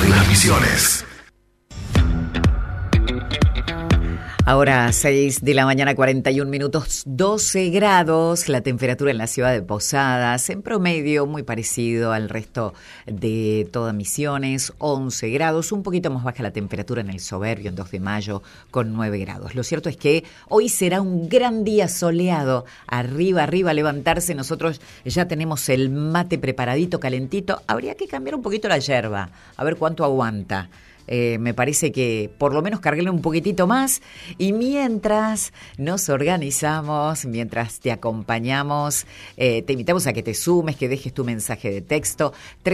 de las Misiones. Ahora 6 de la mañana, 41 minutos, 12 grados, la temperatura en la ciudad de Posadas, en promedio muy parecido al resto de toda Misiones, 11 grados, un poquito más baja la temperatura en el Soberbio, en 2 de mayo, con 9 grados. Lo cierto es que hoy será un gran día soleado, arriba, a levantarse, nosotros ya tenemos el mate preparadito, calentito, habría que cambiar un poquito la yerba, a ver cuánto aguanta. Me parece que por lo menos carguenle un poquitito más y mientras nos organizamos, mientras te acompañamos, te invitamos a que te sumes, que dejes tu mensaje de texto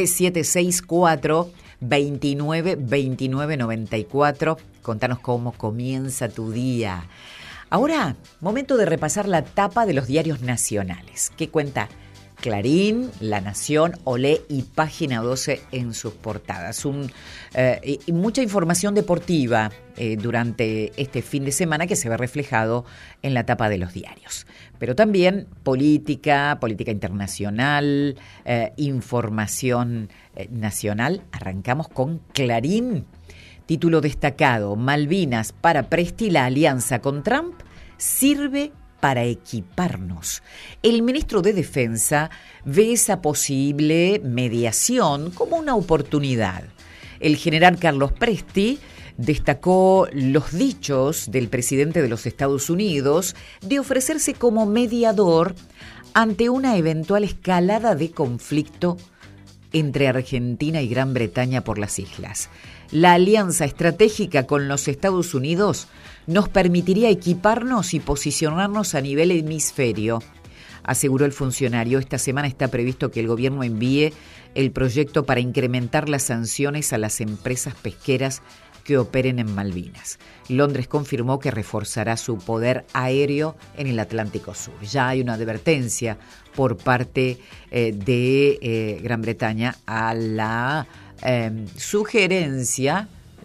3764 29 29 94. Contanos cómo comienza tu día. Ahora, momento de repasar la tapa de los diarios nacionales. ¿Qué cuenta Clarín, La Nación, Olé y Página 12 en sus portadas? Y mucha información deportiva durante este fin de semana que se ve reflejado en la tapa de los diarios. Pero también política internacional, información nacional. Arrancamos con Clarín. Título destacado: Malvinas para Presti, la alianza con Trump sirve para equiparnos. El ministro de Defensa ve esa posible mediación como una oportunidad. El general Carlos Presti destacó los dichos del presidente de los Estados Unidos de ofrecerse como mediador ante una eventual escalada de conflicto entre Argentina y Gran Bretaña por las islas. La alianza estratégica con los Estados Unidos nos permitiría equiparnos y posicionarnos a nivel hemisferio, aseguró el funcionario. Esta semana está previsto que el gobierno envíe el proyecto para incrementar las sanciones a las empresas pesqueras que operen en Malvinas. Londres confirmó que reforzará su poder aéreo en el Atlántico Sur. Ya hay una advertencia por parte de Gran Bretaña a la sugerencia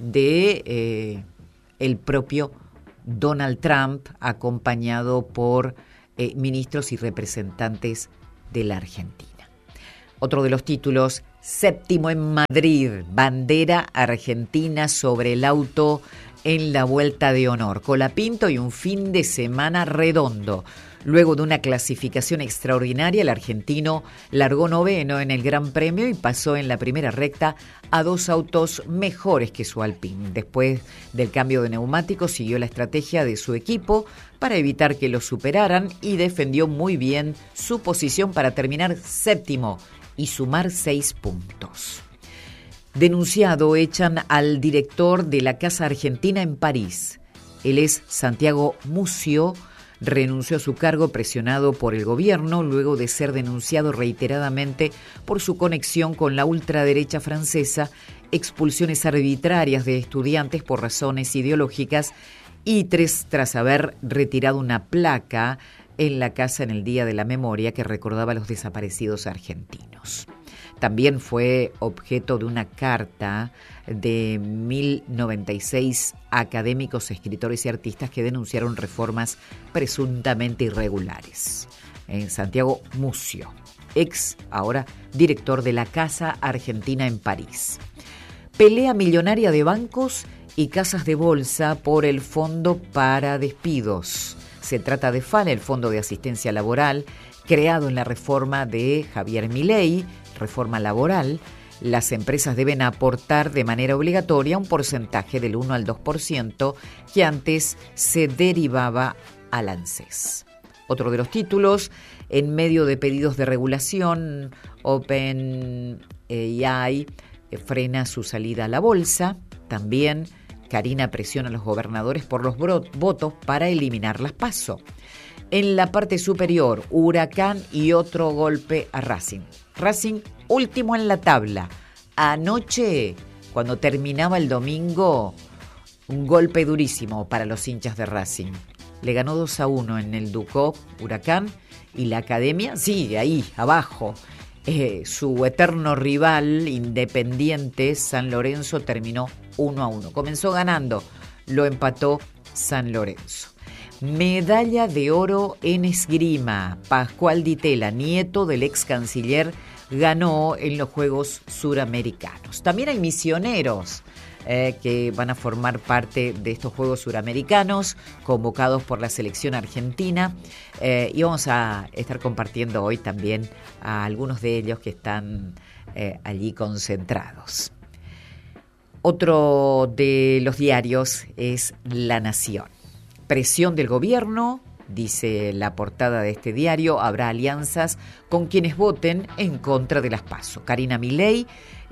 de el propio Donald Trump, acompañado por ministros y representantes de la Argentina. Otro de los títulos: séptimo en Madrid, bandera argentina sobre el auto en la vuelta de honor. Colapinto y un fin de semana redondo. Luego de una clasificación extraordinaria, el argentino largó noveno en el Gran Premio y pasó en la primera recta a 2 autos mejores que su Alpine. Después del cambio de neumáticos, siguió la estrategia de su equipo para evitar que lo superaran y defendió muy bien su posición para terminar séptimo y sumar 6 puntos. Denunciado, echan al director de la Casa Argentina en París. Él es Santiago Mucio. Renunció a su cargo presionado por el gobierno luego de ser denunciado reiteradamente por su conexión con la ultraderecha francesa, expulsiones arbitrarias de estudiantes por razones ideológicas y tras haber retirado una placa en la casa en el Día de la Memoria que recordaba a los desaparecidos argentinos. También fue objeto de una carta de 1096 académicos, escritores y artistas que denunciaron reformas presuntamente irregulares. Santiago Mucio, ahora director de la Casa Argentina en París. Pelea millonaria de bancos y casas de bolsa por el Fondo para Despidos. Se trata de FAL, el Fondo de Asistencia Laboral, creado en la reforma de Javier Milei, reforma laboral. Las empresas deben aportar de manera obligatoria un porcentaje del 1 al 2% que antes se derivaba al ANSES. Otro de los títulos: en medio de pedidos de regulación, OpenAI frena su salida a la bolsa. También Karina presiona a los gobernadores por los votos para eliminar las PASO. En la parte superior, Huracán y otro golpe a Racing. Racing último en la tabla. Anoche, cuando terminaba el domingo, un golpe durísimo para los hinchas de Racing. Le ganó 2-1 en el Ducó Huracán y la Academia sigue ahí, abajo. Su eterno rival, Independiente San Lorenzo, terminó 1-1. Comenzó ganando, lo empató San Lorenzo. Medalla de oro en esgrima. Pascual Di Tella, nieto del ex canciller ganó en los Juegos Suramericanos. También hay misioneros que van a formar parte de estos Juegos Suramericanos, convocados por la selección argentina, y vamos a estar compartiendo hoy también a algunos de ellos que están allí concentrados. Otro de los diarios es La Nación. Presión del gobierno, dice la portada de este diario, habrá alianzas con quienes voten en contra de las PASO. Karina Milei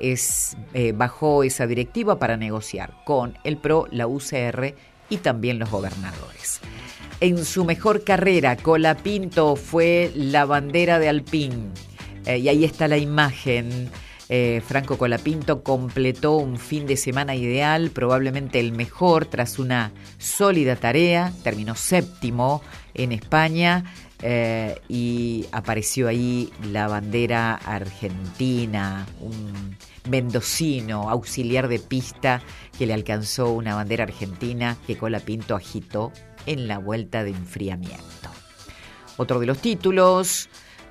bajó esa directiva para negociar con el PRO, la UCR y también los gobernadores. En su mejor carrera, Colapinto fue la bandera de Alpine. Y ahí está la imagen. Franco Colapinto completó un fin de semana ideal, probablemente el mejor, tras una sólida tarea. Terminó séptimo en España y apareció ahí la bandera argentina, un mendocino, auxiliar de pista, que le alcanzó una bandera argentina que Colapinto agitó en la vuelta de enfriamiento. Otro de los títulos: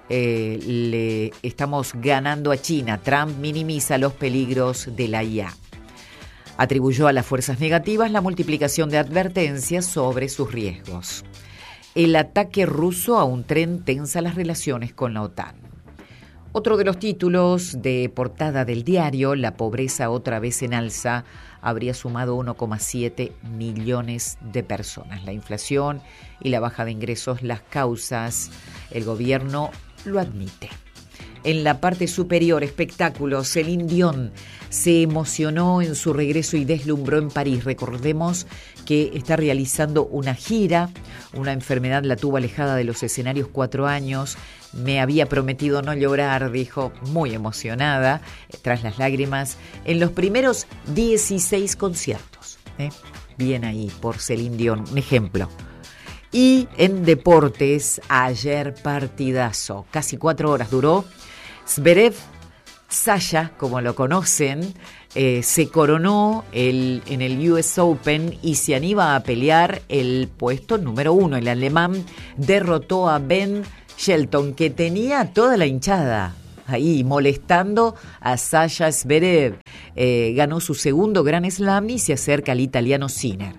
le estamos ganando a China. Trump minimiza los peligros de la IA. Atribuyó a las fuerzas negativas la multiplicación de advertencias sobre sus riesgos. El ataque ruso a un tren tensa las relaciones con la OTAN. Otro de los títulos de portada del diario: la pobreza otra vez en alza, habría sumado 1,7 millones de personas. La inflación y la baja de ingresos, las causas, el gobierno lo admite. En la parte superior, espectáculos, Celine Dion se emocionó en su regreso y deslumbró en París. Recordemos que está realizando una gira, una enfermedad la tuvo alejada de los escenarios 4 años. Me había prometido no llorar, dijo, muy emocionada, tras las lágrimas, en los primeros 16 conciertos. Bien ahí, por Celine Dion, un ejemplo. Y en deportes, ayer partidazo, casi 4 horas duró. Zverev, Sasha, como lo conocen, se coronó en el US Open y se anima a pelear el puesto número 1. El alemán derrotó a Ben Shelton, que tenía toda la hinchada ahí molestando a Sasha Zverev. Ganó su segundo Grand Slam y se acerca al italiano Sinner,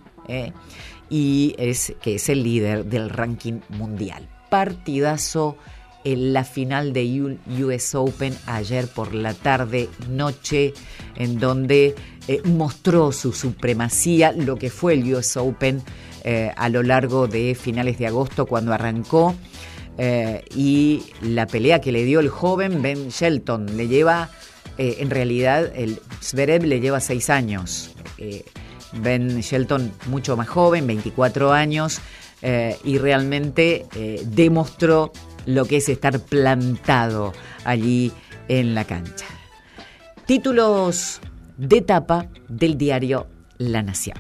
que es el líder del ranking mundial. Partidazo en la final de US Open ayer por la tarde, noche, en donde mostró su supremacía, lo que fue el US Open a lo largo de finales de agosto cuando arrancó, y la pelea que le dio el joven Ben Shelton. Le lleva, en realidad, el Zverev le lleva 6 años. Ben Shelton mucho más joven, 24 años, y realmente demostró lo que es estar plantado allí en la cancha. Títulos de tapa del diario La Nación.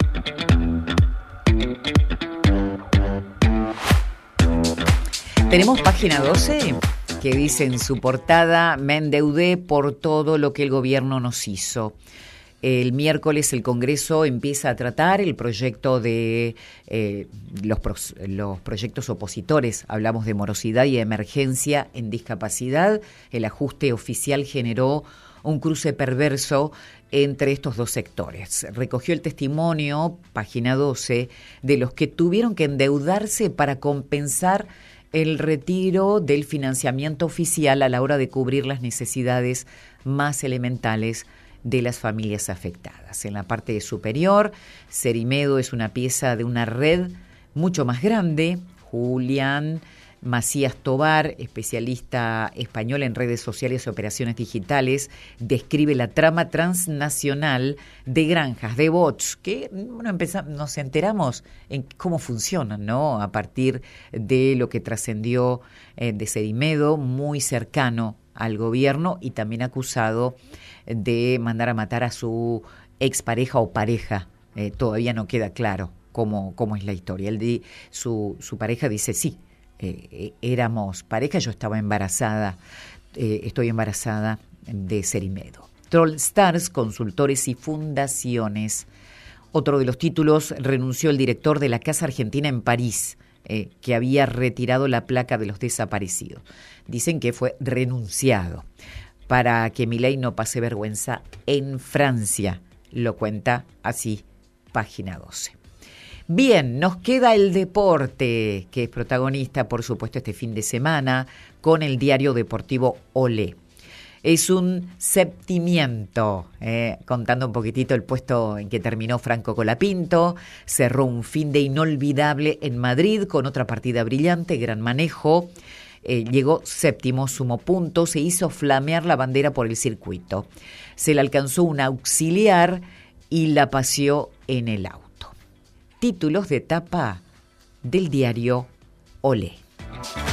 Tenemos página 12 que dice en su portada: me endeudé por todo lo que el gobierno nos hizo. El miércoles el Congreso empieza a tratar el proyecto de los proyectos opositores. Hablamos de morosidad y emergencia en discapacidad. El ajuste oficial generó un cruce perverso entre estos dos sectores. Recogió el testimonio, página 12, de los que tuvieron que endeudarse para compensar el retiro del financiamiento oficial a la hora de cubrir las necesidades más elementales de las familias afectadas. En la parte superior, Cerimedo es una pieza de una red mucho más grande. Julián Macías Tobar, especialista español en redes sociales y operaciones digitales, describe la trama transnacional de granjas, de bots, que nos enteramos en cómo funcionan, ¿no? A partir de lo que trascendió de Cerimedo, muy cercano al gobierno y también acusado de mandar a matar a su expareja o pareja. Todavía no queda claro cómo es la historia. Su pareja dice sí, éramos pareja, yo estaba embarazada, estoy embarazada de Cerimedo. Trollstars, consultores y fundaciones. Otro de los títulos: renunció el director de la Casa Argentina en París. que había retirado la placa de los desaparecidos. Dicen que fue renunciado para que Milei no pase vergüenza en Francia. Lo cuenta así Página 12. Bien, nos queda el deporte, que es protagonista, por supuesto, este fin de semana, con el diario deportivo Olé. Es un septimiento, contando un poquitito el puesto en que terminó Franco Colapinto. Cerró un fin de inolvidable en Madrid con otra partida brillante, gran manejo. Llegó séptimo, sumó puntos, se hizo flamear la bandera por el circuito. Se le alcanzó un auxiliar y la paseó en el auto. Títulos de tapa del diario Olé.